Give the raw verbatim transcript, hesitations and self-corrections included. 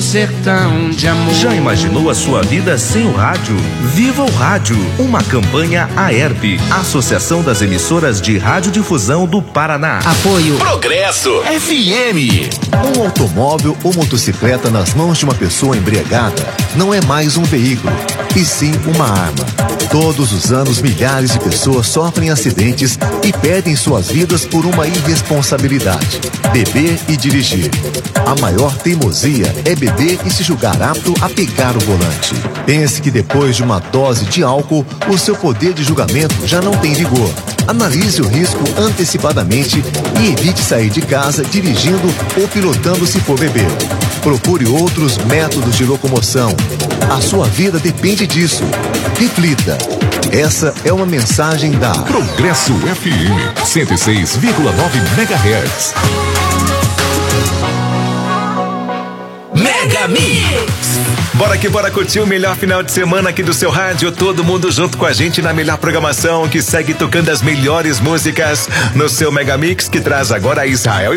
sertão de amor. Já imaginou a sua vida sem o rádio? Viva o Rádio, uma campanha AERP, Associação das Emissoras de Radiodifusão do Paraná. Apoio Progresso F M. Um automóvel ou motocicleta nas mãos de uma pessoa embriagada não é mais um veículo, e sim uma arma. Todos os anos, milhares de pessoas sofrem acidentes e perdem suas vidas por uma irresponsabilidade: beber e dirigir. A maior teimosia é beber e se julgar apto a pegar o volante. Pense que depois de uma dose de álcool, o seu poder de julgamento já não tem vigor. Analise o risco antecipadamente e evite sair de casa dirigindo ou pilotando se for beber. Procure outros métodos de locomoção. A sua vida depende disso. Reflita. Essa é uma mensagem da Progresso F M cento e seis vírgula nove megahertz. Mega Mix. Bora que bora curtir o melhor final de semana aqui do seu rádio, todo mundo junto com a gente na melhor programação que segue tocando as melhores músicas no seu Mega Mix, que traz agora Israel